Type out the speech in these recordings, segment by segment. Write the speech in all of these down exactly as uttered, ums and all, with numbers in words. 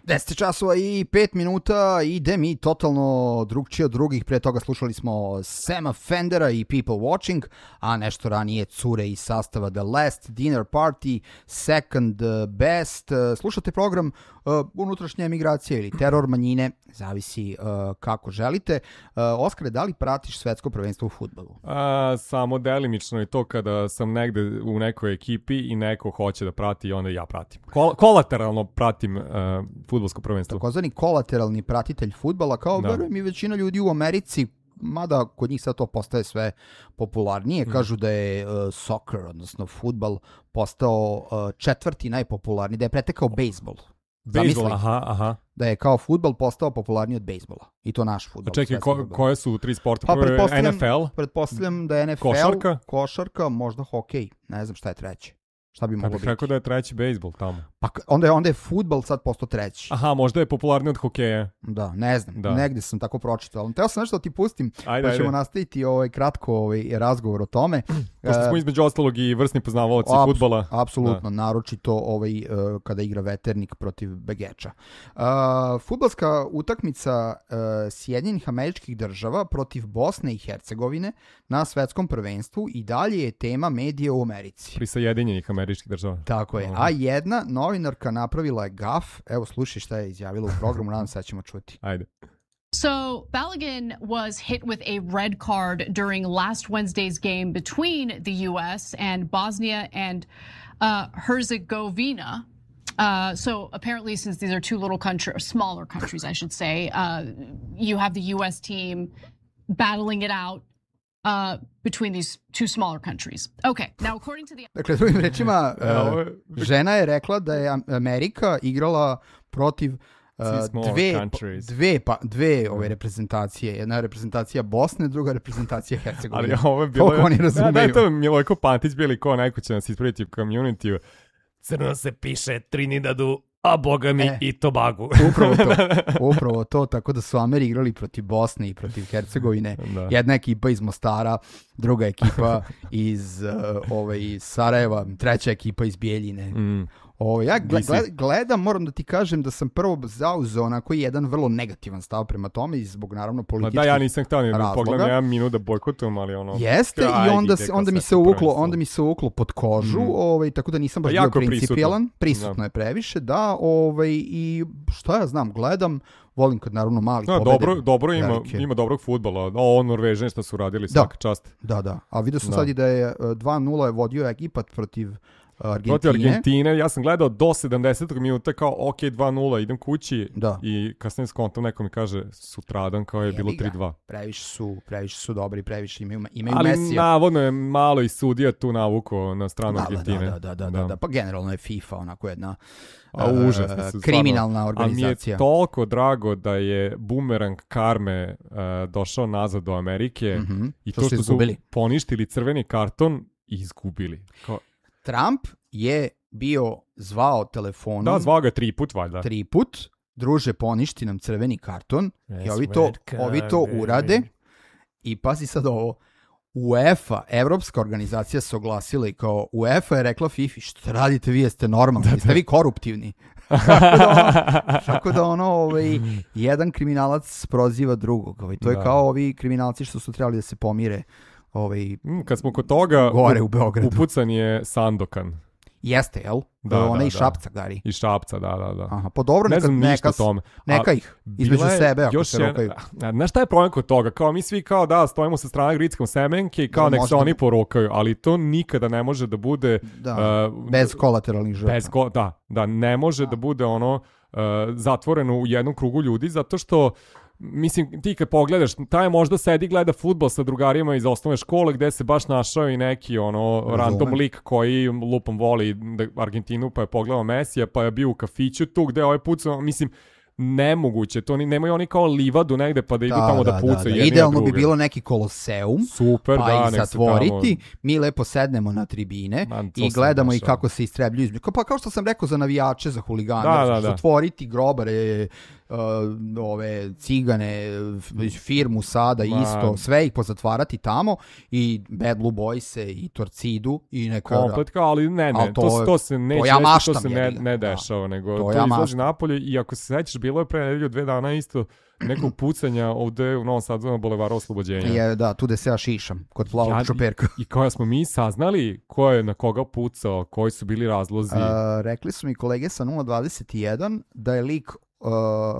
deset časova i pet minuta, ide mi totalno drugčije od drugih. Pre toga slušali smo Sama Fendera i People Watching, a nešto ranije cure iz sastava The Last Dinner Party, Second Best. Slušate program uh, unutrašnje emigracije ili teror manjine, zavisi uh, kako želite. Uh, Oskare, da li pratiš svetsko prvenstvo u fudbalu? A, samo delimično je to kada sam negde u nekoj ekipi i neko hoće da prati i onda ja pratim. Kol- kolateralno pratim uh, fudbalsko prvenstvo. Takozvani kolateralni pratitelj fudbala, kao Da. verujem i većina ljudi u Americi, mada kod njih sad to postaje sve popularnije. Mm. Kažu da je uh, soccer, odnosno fudbal, postao uh, četvrti najpopularniji, da je pretekao bejsbol. Bejsbol, aha, aha. Da je kao fudbal postao popularniji od bejsbola. I to naš fudbal. A čekaj, ko, koje su tri sporta? Pa, Prvo je pretpostavljam- N F L? Pretpostavljam da je N F L, Košarka? košarka, možda hokej. Ne znam šta je treće. Šta bi Pa moglo bih biti? rekao da je treći bejsbol tamo. Pa k- onda je, onda je fudbal sad postao treći. Aha, možda je popularniji od hokeja. Da, ne znam, Da. negdje sam tako pročitao. Ali teo sam nešto da ti pustim, Ajde, pa ćemo ajde. nastaviti ovaj kratko ovaj razgovor o tome. Pošto smo E, između ostalog i vrsni poznavaoci Aps- fudbala. Apsolutno, naročito ovaj, uh, kada igra Veternik protiv Begeča. Uh, fudbalska utakmica uh, Sjedinjenih Američkih Država protiv Bosne i Hercegovine na svetskom prvenstvu i dalje je tema medija u Americi. Pri Sjedinjenih Američkih Država. Tako je. Aha. A jedna novinarka napravila je gaf. Evo, slušaj šta je izjavila u programu, nadam se da ćemo čuti. Ajde. So Balogun was hit with a red card during last Wednesday's game between the U S and Bosnia and uh, Herzegovina. Uh, so apparently, since these are two little countries, or smaller countries, I should say, uh, you have the U S team battling it out uh, between these two smaller countries. Okay, now according to the... Dakle, drugim rečima, E, ovo uh, je- žena je rekla da je Am- Amerika igrala protiv uh, Three smaller dve, countries. dve, pa, dve ove reprezentacije. Jedna je reprezentacija Bosne, druga reprezentacija Hercegovine. Ali ovo je bilo... Koliko oni razumeju. Da, da, to je Milojko Pantić bili ko neko će nas ispraviti u community. Crno se piše Trinidadu, a boga mi E. i Tobagu. Upravo to, upravo to, tako da su Ameri igrali protiv Bosne i protiv Hercegovine. Da. Jedna ekipa iz Mostara, druga ekipa iz uh, ovaj, Sarajeva, treća ekipa iz Bijeljine. Mm. Ovo, ja gle- Di si? gled- gledam, moram da ti kažem da sam prvo zauzeo onako jedan vrlo negativan stav prema tome i zbog naravno Ma političkih da, ja nisam htio ni da razloga. pogledam jedan minut da bojkotujem, ali ono... Jeste, Ajde, i onda, ide se, kao onda mi se svetsko uvuklo, prvenstvo. onda mi se uvuklo pod kožu, Mhm. ovaj, tako da nisam baš Pa bio jako je principijelan. prisutno. Prisutno Da. je previše, da, ovaj, i šta ja znam, gledam, volim kad naravno mali Da, pobede. dobro, dobro ima, velike. ima dobrog fudbala. O, Norvežani što su radili, svaka čast. Da, da, a vidio sam Da. sad i da je uh, dva nula je vodio Egipat protiv uh, Argentine. Protiv Argentine, ja sam gledao do sedamdesetog minuta kao ok, dva nula, idem kući Da. i kasnije s kontom neko mi kaže sutradan kao je bilo Jebi ga. tri dva. Previše su, previše su dobri, previše imaju, imaju Ali Mesija. navodno je malo i sudija tu navuko na stranu Da, Argentine. da, da, da, da, da, pa generalno je FIFA onako jedna A uh, užasni su stvarno. kriminalna Ali mi je organizacija. toliko drago da je bumerang karme uh, došao nazad do Amerike Mhm, i što to su što su izgubili. poništili crveni karton i izgubili. Kao, Trump je bio zvao telefonom da, zvao ga tri put valjda. tri put, druže, poništi nam crveni karton i Yes, ovi to, red ovi to card, urade baby. i pazi sad ovo, UEFA, evropska organizacija se oglasila i kao UEFA je rekla FIFA, što radite vi, jeste normalni, jeste vi koruptivni. tako da ono, tako da ono ovaj, jedan kriminalac proziva drugog. Ovaj, to je Da. kao ovi kriminalci što su trebali da se pomire. Ovaj, Mm, kad smo kod toga, Gore u Beogradu. upucan je Sandokan jeste, jel? Da, Da, ona da, i da. Šapca, Gari. iz Šapca, da, da, da. Aha, pa dobro, Ne neka, znam ništa neka, o tome. neka A ih, između bila je sebe, ako još se jedan- rokaju. a, Znaš šta je problem kod toga? Kao mi svi kao da stojimo sa strane grickom semenke i kao Da, nek se možda- oni porokaju, ali to nikada ne može da bude Da, uh, bez kolateralnih žrtva. bez ko, da, da ne može da, bude ono uh, zatvoreno u jednom krugu ljudi zato što mislim, ti kad pogledaš, taj možda sedi gleda fudbal sa drugarima iz osnovne škole gde se baš našao i neki ono Razumem. random lik koji lupom voli da Argentinu pa je pogledao Mesija pa je bio u kafiću tu gde ovaj pucao, mislim nemoguće, to ni, nemaju oni kao livadu negde pa da idu da, tamo da, da pucaju da, da. jedni Idealno na bi druge. bilo neki koloseum, Super, pa da, ih nek se zatvoriti, tamo... mi lepo sednemo na tribine Man, i gledamo i kako se istrebljuju između. Pa kao što sam rekao za navijače, za huligane, da, da, da. zatvoriti grobare, uh, ove cigane, firmu sada Man. isto, sve ih pozatvarati tamo i Bad Blue Boyse i Torcidu i neka... Komplet kao, ali ne, ne, ali to, to, to se neće, to, ja to se ne, ne da. dešava, nego to, to, ja to izlazi maštam. napolje i ako se sećaš, bilo je pre nedelju dve dana isto nekog pucanja ovde u Novom Sadu na Bulevaru Oslobođenja. Je, da, tu da se ja šišam, kod plavog ja, čoperka. I, I koja smo mi saznali ko je na koga pucao, koji su bili razlozi? Uh, rekli su mi kolege sa nula dvadeset jedan da je lik uh,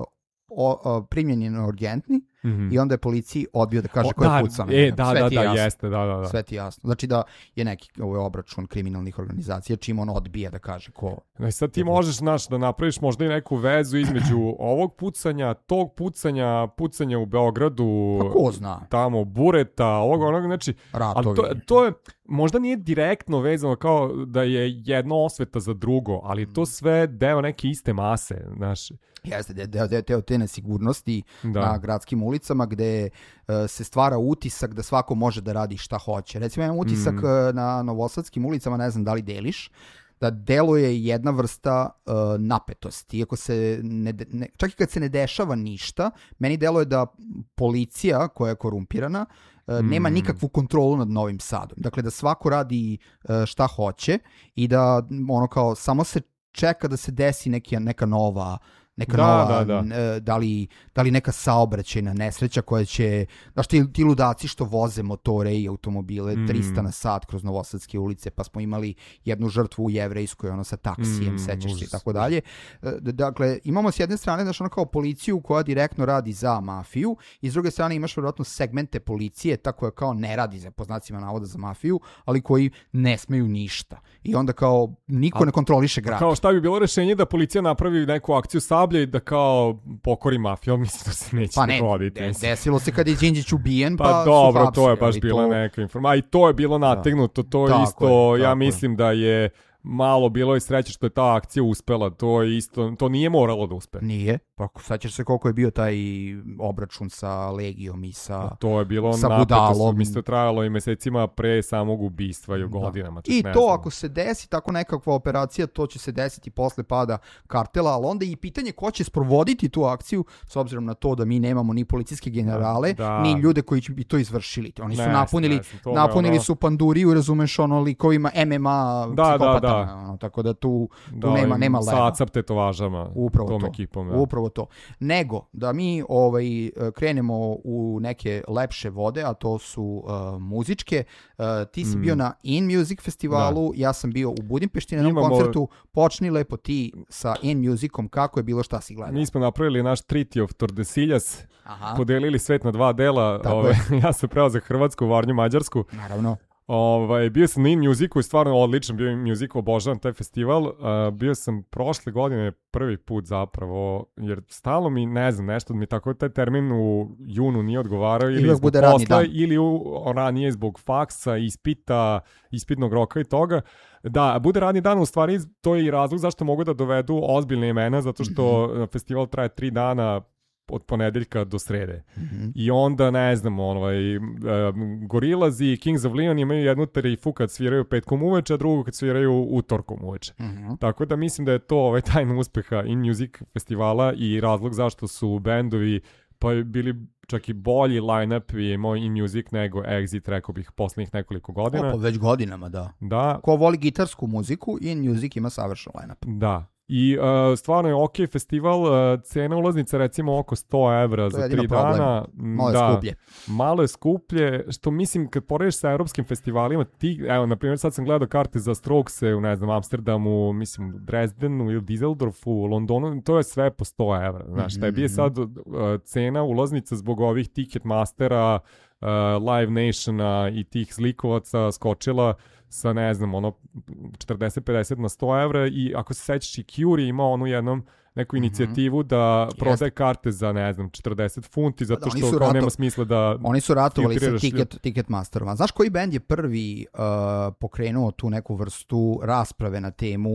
o, uh, primljen na urgentni mm-hmm. i onda je policiji odbio da kaže o, ko je da, pucao. E, da, Sve da, ti da, jasno. jeste, da, da, da. Sve ti jasno. Znači da je neki ovaj obračun kriminalnih organizacija čim on odbija da kaže ko... No, sad ti možeš, znaš, da napraviš možda i neku vezu između ovog pucanja, tog pucanja, pucanja u Beogradu, pa ko zna? Tamo, Bureta, ovog, onog, znači... Ratovi. Ali to, to je, možda nije direktno vezano kao da je jedno osveta za drugo, ali to sve deo neke iste mase, znaš... Jeste, deo, deo, deo te nesigurnosti da. na gradskim ulicama gde uh, se stvara utisak da svako može da radi šta hoće. Recimo imam utisak mm. uh, na novosadskim ulicama, ne znam da li deliš, da deluje jedna vrsta uh, napetosti. Iako se ne, ne, čak i kad se ne dešava ništa, meni deluje da policija koja je korumpirana uh, mm. nema nikakvu kontrolu nad Novim Sadom. Dakle, da svako radi uh, šta hoće i da ono kao samo se čeka da se desi neki, neka nova neka da, nova, da, da. Da, li, da li neka saobraćajna nesreća koja će, znaš ti, ti ludaci što voze motore i automobile mm. trista na sat kroz novosadske ulice, pa smo imali jednu žrtvu u Jevrejskoj, ono sa taksijem, mm, sećaš se i tako dalje. Dakle, imamo s jedne strane, znaš, ono kao policiju koja direktno radi za mafiju i s druge strane imaš vjerojatno segmente policije, tako je kao ne radi za, po znacima navoda za mafiju, ali koji ne smeju ništa. I onda kao niko A, ne kontroliše grad. Kao šta bi bilo rešenje da policija napravi neku akciju sa i da kao pokori mafiju, mislim da se neće pa ne, dogoditi. De, desilo se kad je Đinđić ubijen, pa, pa dobro, su hapsili, to je baš bila to... neka informacija. A i to je bilo nategnuto, to je isto, je, ja mislim je. da je malo bilo i sreće što je ta akcija uspela, to je isto, to nije moralo da uspe. Nije, pa sećaš se koliko je bio taj obračun sa Legijom i sa a to je bilo sa Budalom. Mislim da trajalo i mesecima pre samog ubistva i godinama. I to znam. Ako se desi tako nekakva operacija, to će se desiti posle pada kartela, ali onda i pitanje ko će sprovoditi tu akciju, s obzirom na to da mi nemamo ni policijske generale, da, da. ni ljude koji bi to izvršili. Oni su ne, napunili, ne, napunili ono... su panduriju, razumeš, ono likovima M M A da, psihopata. Da, da. Ono, tako da tu, tu da, nema, nema leva. Sa acap tetovažama. Upravo tom to. Ekipom, ja. Upravo to. Nego, da mi ovaj, krenemo u neke lepše vode, a to su uh, muzičke. Uh, ti si mm. bio na In Music festivalu, da. ja sam bio u Budimpešti na jednom Imamo... koncertu. Počni lepo ti sa In Musicom, kako je bilo, šta si gledao? Mi smo napravili naš Treaty of Tordesillas, Aha. podelili svet na dva dela. Ove, ja sam preo za Hrvatsku, Varnju, Mađarsku. Naravno. Ovaj, bio sam na In Musicu i stvarno odličan, bio In Music, obožavam taj festival. Uh, bio sam prošle godine prvi put zapravo, jer stalno mi, ne znam, nešto mi tako taj termin u junu nije odgovarao ili, ili zbog posla, ili u, ranije zbog faksa, ispita, ispitnog roka i toga. Da, bude radni dan, u stvari to je i razlog zašto mogu da dovedu ozbiljne imena, zato što mm-hmm. festival traje tri dana, od ponedeljka do srede. Mm-hmm. I onda, ne znam, ovaj, uh, Gorillaz i Kings of Leon imaju jednu tarifu kad sviraju petkom uveče, a drugu kad sviraju utorkom uveče. Mm-hmm. Tako da mislim da je to ovaj tajna uspeha In Music festivala i razlog zašto su bendovi pa bili čak i bolji line-up i moj In Music nego Exit, rekao bih, poslednjih nekoliko godina. O, pa već godinama, da. Da. Ko voli gitarsku muziku, In Music ima savršen line-up. Da. I uh, stvarno je ok festival, uh, cena ulaznica recimo oko sto evra za tri dana. Malo je da, skuplje. Malo je skuplje, što mislim kad porediš sa evropskim festivalima, ti, evo, na primjer sad sam gledao karte za Strokese u, ne znam, Amsterdamu, mislim, Dresdenu ili Düsseldorfu, u Londonu, to je sve po sto evra. Znaš, mm-hmm. tebi je sad uh, cena ulaznica zbog ovih Ticketmastera, uh, Live Nationa i tih zlikovaca skočila sa, ne znam, ono, četrdeset pedeset na sto evra i ako se sećaš i Curie ima onu jednom neku inicijativu da prodaje karte za, ne znam, četrdeset funti, zato da, što kao ratov... nema smisla da... Oni su ratovali sa ticket, Ticketmasterom. Znaš koji bend je prvi uh, pokrenuo tu neku vrstu rasprave na temu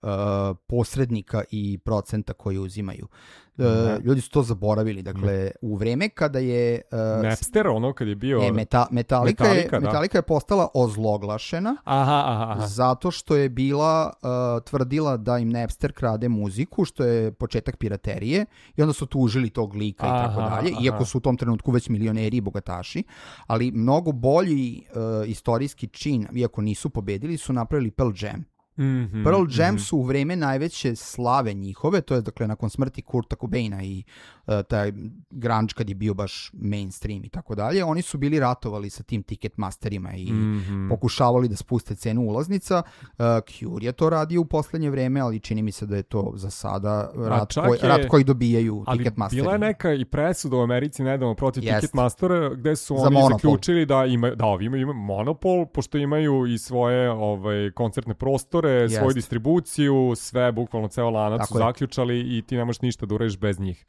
uh, posrednika i procenta koji uzimaju. Uh, ljudi su to zaboravili. Dakle, u vreme kada je... Uh, Napster, ono kad je bio... Ne, meta, Metallica, Metallica, je, Metallica je postala ozloglašena aha, aha, aha. zato što je bila uh, tvrdila da im Napster krade muziku, što je početak piraterije, i onda su tužili tog lika aha, i tako dalje, iako su u tom trenutku već milioneri i bogataši, ali mnogo bolji uh, istorijski čin, iako nisu pobedili, su napravili Pearl Jam. Mm-hmm, Pearl Jam mm-hmm. su u vreme najveće slave njihove, to je dakle nakon smrti Kurta Cobaina i uh, taj grunge kad je bio baš mainstream i tako dalje, oni su bili ratovali sa tim Ticketmasterima i mm-hmm. pokušavali da spuste cenu ulaznica. Uh, Cure je to radio u poslednje vreme, ali čini mi se da je to za sada rat, koj, je, rat koji dobijaju Ticketmasterima. Ali bila je neka i presuda u Americi nedavno protiv yes. Ticketmastera gde su oni za zaključili da, ima, da ovi imaju, imaju monopol, pošto imaju i svoje ovaj, koncertne prostore, Jest. svoju distribuciju, sve, bukvalno ceo lanac tako su je. zaključali i ti nemaš ništa da uradiš bez njih.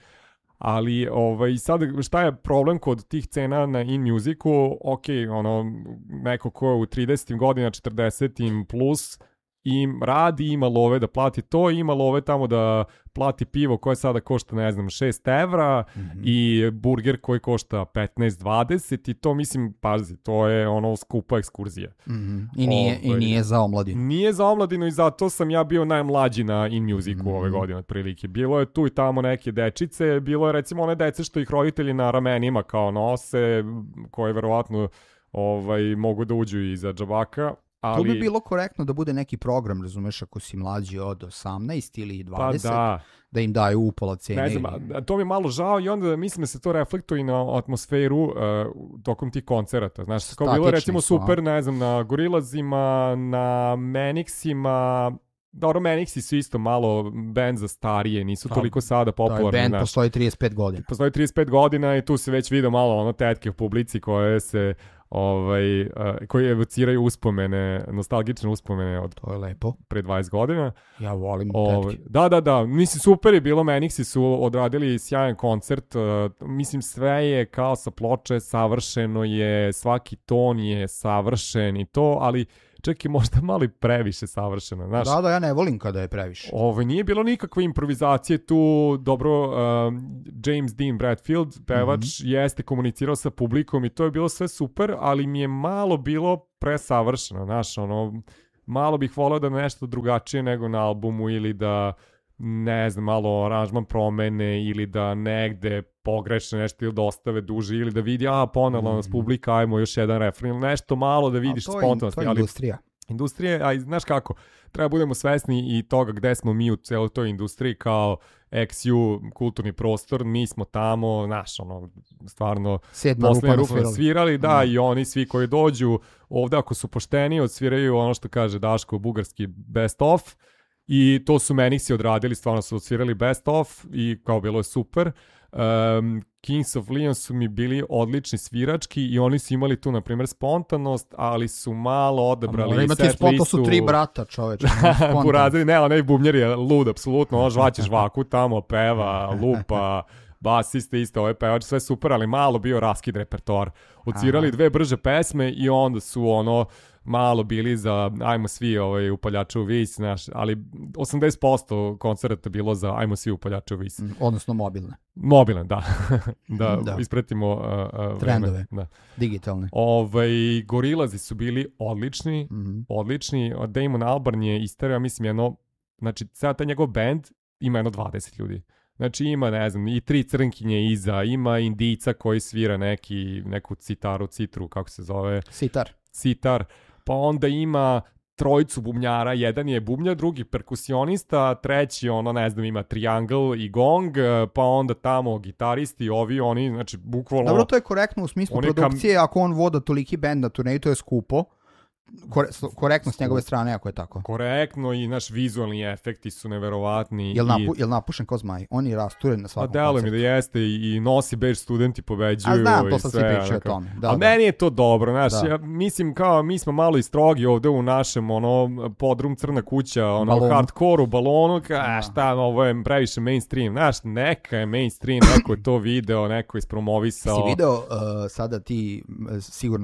Ali ovaj, sad šta je problem kod tih cena na in-musicu? Ok, ono, neko ko je u tridesetim godina, četrdesetim plus, im radi, ima love da plati to, ima love tamo da plati pivo koje sada košta, ne znam, šest evra mm-hmm. i burger koji košta petnaest dvadeset i to, mislim, pazi, to je ono skupa ekskurzija. Mm-hmm. I, nije, Ove, I nije za omladinu. Nije za omladinu i zato sam ja bio najmlađi na in-musicu mm-hmm. ove godine otprilike. Bilo je tu i tamo neke dečice, bilo je recimo one dece što ih roditelji na ramenima kao nose, koje verovatno ovaj, mogu da uđu iza džabaka. Ali... To bi bilo korektno da bude neki program, razumeš, ako si mlađi od osamnaest ili dvadeset, pa da. da im daju upola cene. Ne znam, ili... to mi je malo žao i onda mislim da se to reflektuje i na atmosferu uh, tokom tih koncerata. Znaš, kao bilo recimo su, super, a? ne znam, na Gorillazima, na Manixima, dobro, Manixi su isto malo band za starije, nisu pa, toliko sada popularni. To je band, postoji trideset pet godina. Postoji trideset pet godina i tu se već vide malo ono tetke u publici koje se... Ovaj, uh, koji evociraju uspomene, nostalgične uspomene od to je lepo. Pre dvadeset godina. Ja volim ovaj, tetke. Da, da, da. Mislim, super je bilo. Manixi su odradili sjajan koncert. Uh, mislim, sve je kao sa ploče, savršeno je, svaki ton je savršen i to, ali čak i možda malo i previše savršeno. Znaš, da, da, ja ne volim kada je previše. Ovo, nije bilo nikakve improvizacije tu. Dobro, uh, James Dean Bradfield, pevač, mm-hmm. jeste komunicirao sa publikom i to je bilo sve super, ali mi je malo bilo presavršeno. Znaš, ono, malo bih voleo da nešto drugačije nego na albumu ili da, ne znam, malo aranžman promene ili da negde pogreše nešto ili da ostave duže ili da vidi, a ponela mm-hmm. nas publika, ajmo još jedan refren, nešto malo da vidiš spontanosti. To je industrija. Ali, industrije, a znaš kako, treba budemo svesni i toga gde smo mi u celoj toj industriji kao X U, kulturni prostor, mi smo tamo, znaš, ono, stvarno poslednje rupa svirali, da, mm. i oni svi koji dođu ovde, ako su pošteni, odsviraju ono što kaže Daško, bugarski best of, i to su Manixi odradili, stvarno su odsvirali best of i kao bilo je super. Um, Kings of Leon su mi bili odlični svirački i oni su imali tu, na primjer, spontanost, ali su malo odebrali set listu. Imati to su tri brata, čoveče. Burazili, ne, onaj bubnjer je lud, apsolutno, on žvaće žvaku tamo, peva, lupa, basiste isto, ovaj pevač, sve super, ali malo bio raskid repertoar. Odsvirali dve brže pesme i onda su ono malo bili za ajmo svi ovaj, upaljače u vis, znaš, ali osamdeset posto koncerta bilo za ajmo svi upaljače u vis. Mm, odnosno mobilne. Mobilne, da. da, da ispratimo uh, uh, trendove, da. Digitalne. Ovaj, Gorillazi su bili odlični, mm-hmm. odlični. Damon Albarn je isterao, mislim, jedno, znači, sada taj njegov band ima jedno dvadeset ljudi. Znači ima, ne znam, i tri crnkinje iza, ima Indica koji svira neki, neku citaru, citru, kako se zove? Sitar. Sitar. Pa onda ima trojicu bubnjara, jedan je bubnjar, drugi perkusionista, treći, ono, ne znam, ima triangle i gong, pa onda tamo gitaristi, ovi, oni, znači, bukvalno... Dobro, to je korektno u smislu produkcije, kam... ako on voda toliki bend na turneju, to je skupo. Kore, korektno s njegove strane, ako je tako. Korektno i naš vizualni efekti su neverovatni. Jel, napu, i... jel napušen kao zmaj? On je rasturen na svakom koncertu. A delo mi da jeste i, i nosi bež studenti pobeđuju. A znam, to sam svi pričao o tome. Da, a da. meni je to dobro, znaš, ja mislim kao mi smo malo i strogi ovde u našem ono podrum crna kuća, ono balonu. Hardcore-u, balonu, ka, šta, ovo je previše mainstream, znaš, neka je mainstream, neko je to video, neko je ispromovisao. Si video uh, sada ti sigurno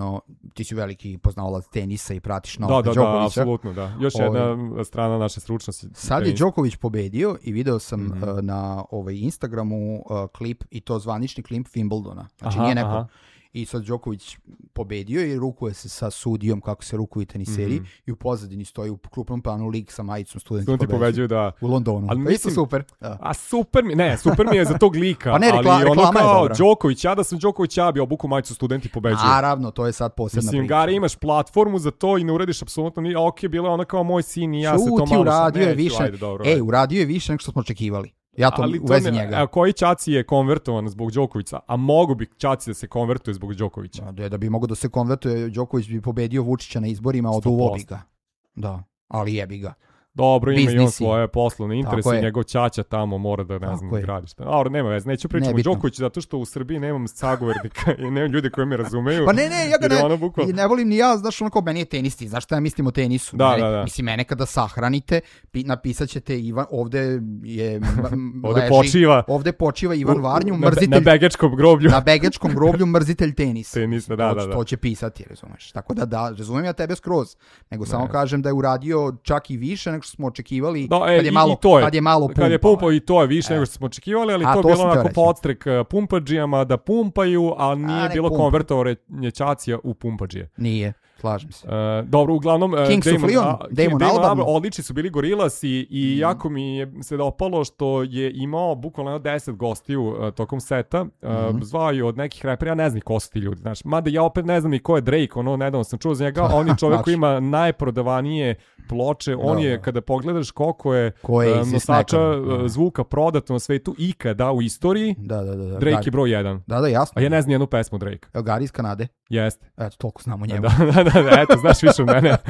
ti si veliki poznavalac tenisa i pratiš Novaka Djokovića. Da, da, da, apsolutno, da. Još jedna ovaj, strana naše stručnosti. Sad je Djokovic pobedio i video sam mm-hmm. uh, na ovaj Instagramu uh, klip, i to zvanični klip Wimbledona. Znači aha, nije neko... Aha. I sad Djokovic pobedio i rukuje se sa sudijom kako se rukuju teniseri mm-hmm. i u pozadini stoji u krupnom planu lik sa majicom studenti, studenti pobeđuju, da. U Londonu. Ali pa isto super. Da. A super mi, ne, super mi je za tog lika, pa ne, rekla, ali ono kao Djokovic, ja da sam Djokovic, ja bi obuku majicu studenti pobeđuju. Naravno, to je sad posebna Mislim, priča. Gari, imaš platformu za to i ne uradiš apsolutno ni, ok, bilo je ono kao moj sin i ja Šuti, se to malo... uradio je neću, više, ajde, dobro, ej, uradio je više nego što smo očekivali. Ja to ali u vezi ne, njega. A koji Čaci je konvertovan zbog Đokovića, a mogu bi Čaci da se konvertuje zbog Đokovića. Da, da bi mogo da se konvertuje, Đoković bi pobedio Vučića na izborima, od uvobi ga. Da, ali jebi ga. Dobro, ima Biznisi. i on svoje poslovne interese i njegov ćaća tamo mora da, ne znam, gradi šta. Dobro, nema veze, neću pričati o Đokoviću zato što u Srbiji nemam sagovornika i nemam ljudi koji me razumeju. Pa ne, ne, ja ga ne, ono bukval... ne volim ni ja, znaš, ono kao meni je tenisti, znaš šta ja mislim o tenisu? Da, mene, da, da. Mislim, mene kada sahranite, napisat ćete Ivan, ovde je ovde leži, počiva. Ovde počiva Ivan Varnju, na, mrzitelj... Na Begečkom groblju. Na Begečkom groblju, mrzitelj tenisa. Tenisa, da, da, da. To će pisati, razumeš. Tako da, da, razumem ja tebe skroz, nego ne. samo kažem da je uradio čak i više nego što smo očekivali. Da, e, kad je malo, i to je, kad je malo pumpao. Kad je pumpao i to je više e. nego što smo očekivali, ali a, to je to bilo onako reći. podstrek pumpađijama da pumpaju, a nije a, bilo konvertovanje Čacija u pumpađije. Nije, slažem se. Uh, dobro, uglavnom, uh, Kings Damon, of Leon, a, Damon, Damon Albarn. Odlični su bili Gorillaz i, i mm. jako mi je se dopalo što je imao bukvalno deset gostiju uh, tokom seta, uh, mm. zvaju od nekih repera, ja ne znam ko su ti ljudi, znaš, mada ja opet ne znam ni ko je Drake, ono, nedavno sam čuo za njega, on je čovjek koji ima najprodavanije ploče, on da, je, da. kada pogledaš koliko je, ko je uh, nosača uh, zvuka prodato na svetu ikada u istoriji, da, da, da, da. Drake Gari. je broj jedan. Da, da, jasno. A ja ne znam jednu pesmu Drake. Evo, Gari iz Kanade. Jeste. Eto, toliko znamo njemu. Da, da, da, da, eto, znaš više od mene.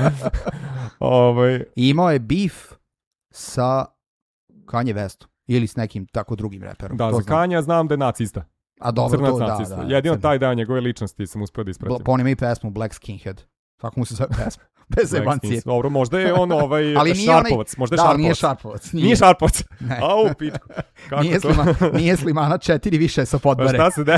ovaj. I imao je beef sa Kanye Westom. Ili s nekim tako drugim reperom. Da, to za znam. Kanja znam da je nacista. A dobro, Crnac to, nacista. da, da. Jedino crnac. taj deo njegove ličnosti sam uspio da ispratim. Pa on ima i pesmu Black Skinhead. Tako mu se zove pesma. Bez jebancije. Dobro, možda je on ovaj ali Šarpovac. Možda je da, Šarpovac. nije Šarpovac. Nije, nije Šarpovac. Au, pičku. Kako nije, to? slima, nije Slimana četiri više sa Podbare. A šta se de...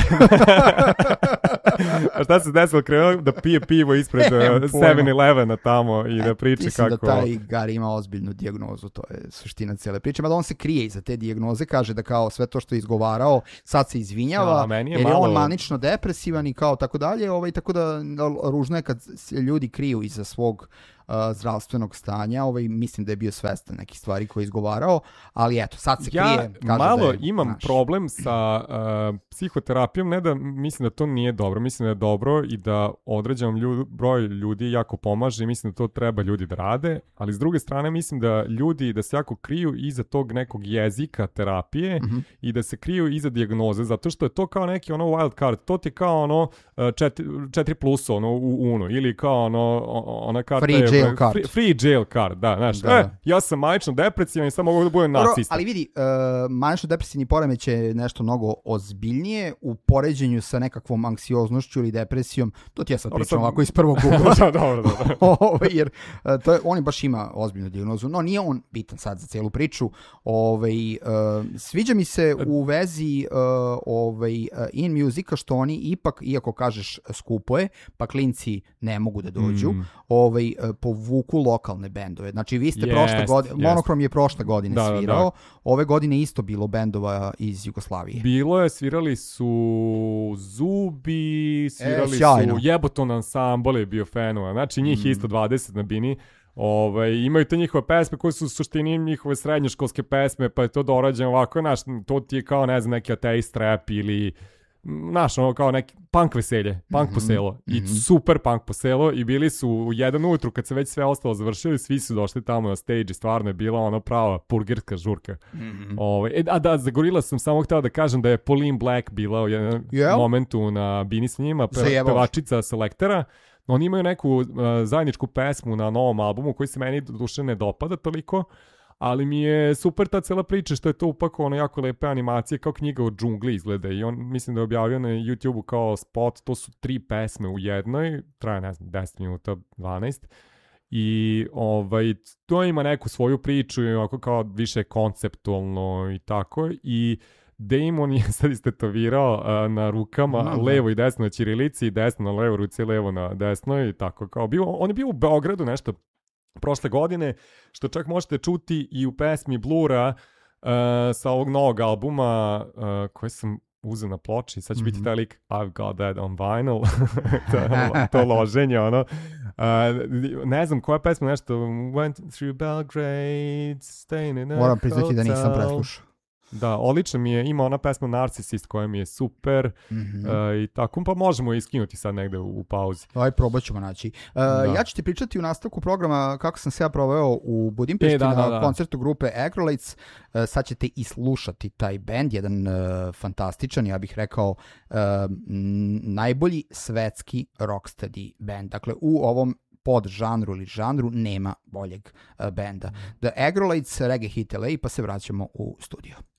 A šta se desilo? Krenuo da pije pivo ispred seven elevena tamo i da priča Mislim kako... Mislim da taj Gari ima ozbiljnu dijagnozu, to je suština cijele priče. Mada on se krije iza te dijagnoze, kaže da kao sve to što je izgovarao, sad se izvinjava, ja, je jer malo... je on manično depresivan i kao tako dalje. Ovaj, tako da ružno je kad se ljudi kriju iza svog Uh, zdravstvenog stanja, ovaj, mislim da je bio svestan nekih stvari koje je izgovarao, ali eto, sad se ja krije. Ja malo da je, imam znaš. problem sa uh, psihoterapijom, ne da mislim da to nije dobro, mislim da je dobro i da određenom ljud, broj ljudi jako pomaže i mislim da to treba ljudi da rade, ali s druge strane mislim da ljudi da se jako kriju iza tog nekog jezika terapije mm-hmm. i da se kriju iza dijagnoze, zato što je to kao neki ono wild card, to ti je kao ono četiri, četiri plus ono u Uno ili kao ono ona karta free je jail card. Free, free jail card, da, znaš, da. E, ja sam manično depresivan i samo mogu da budem nacista. Ali vidi, uh, manično depresivni poremeć je nešto mnogo ozbiljnije u poređenju sa nekakvom anksioznošću ili depresijom, to ti ja sad pričam sam... ovako iz prvog ugla. da, dobro, dobro. Jer uh, to je, on baš ima ozbiljnu dijagnozu, no nije on bitan sad za cijelu priču. Ovaj, uh, sviđa mi se u vezi uh, ovaj, uh, in musika što oni ipak, iako kažeš skupo je, pa klinci ne mogu da dođu, mm. ovaj, uh, povuku lokalne bendove. Znači vi ste yes, prošle godine, yes. Monokrom je prošle godine da, svirao, da, da. Ove godine isto bilo bendova iz Jugoslavije. Bilo je, svirali su Zubi, svirali e, su Jeboton ansambl je bio fenova, znači njih mm. isto dvadeset na bini. Ovaj, imaju te njihove pesme koje su u suštini njihove srednjoškolske pesme, pa je to dorađeno ovako, znaš, to ti je kao, ne znam, neki ateist rap ili znaš, ono kao neki punk veselje, punk mm-hmm. poselo i mm-hmm. super punk poselo i bili su u jedan ujutru kad se već sve ostalo završili, svi su došli tamo na stage i stvarno je bila ono prava purgerska žurka. Mm-hmm. Ove, a da, za Gorillaz sam samo htio da kažem da je Pauline Black bila u jednom yeah. momentu na bini sa njima, pe, pevačica Selektera. Oni imaju neku uh, zajedničku pesmu na novom albumu koji se meni duše ne dopada toliko, ali mi je super ta cela priča što je to upakovano jako lepe animacije kao knjiga o džungli izgleda i on mislim da je objavio na YouTube-u kao spot, to su tri pesme u jednoj, traje ne znam deset minuta, dvanaest i ovaj, to ima neku svoju priču i ovako kao više konceptualno i tako i Damon je sad istetovirao uh, na rukama no, levo i desno na ćirilici, desno na levo ruci, levo na desnoj i tako kao bio. On je bio u Beogradu nešto prošle godine, što čak možete čuti i u pesmi Blura uh, sa ovog novog albuma uh, koji sam uzeo na ploči, sad će mm-hmm. biti taj lik I've got that on vinyl, to, to loženje, ono. Uh, ne znam koja pesma, nešto Went through Belgrade, staying in a Moram priznati da nisam preslušao. Da, odlično mi je, ima ona pesma Narcisist koja mi je super mm-hmm. uh, i tako, pa možemo iskinuti sad negde u, u pauzi. Aj, probat ćemo naći. Uh, ja ću ti pričati u nastavku programa kako sam se ja proveo u Budimpešti e, da, na da, da. koncertu grupe Agrolites. Uh, sad ćete i slušati taj band, jedan uh, fantastičan, ja bih rekao uh, m, najbolji svetski rocksteady band. Dakle, u ovom pod žanru ili žanru nema boljeg uh, benda. The Agrolites, Reggae Hit L A, pa se vraćamo u studio.